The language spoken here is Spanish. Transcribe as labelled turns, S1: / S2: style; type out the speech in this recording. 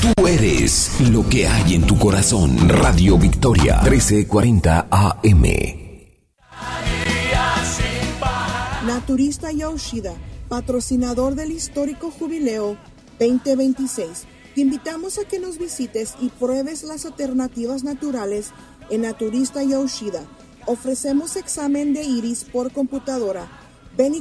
S1: Tú eres lo que hay en tu corazón. Radio Victoria 1340 AM.
S2: Naturista Yoshida, patrocinador del histórico Jubileo 2026. Te invitamos a que nos visites y pruebes las alternativas naturales en Naturista Yoshida. Ofrecemos examen de iris por computadora. Ven y